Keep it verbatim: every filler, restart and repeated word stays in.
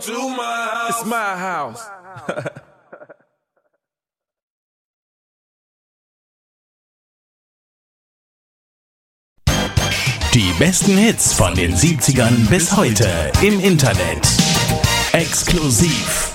To my house. It's my house. Die besten Hits von den siebzigern bis heute im Internet. Exklusiv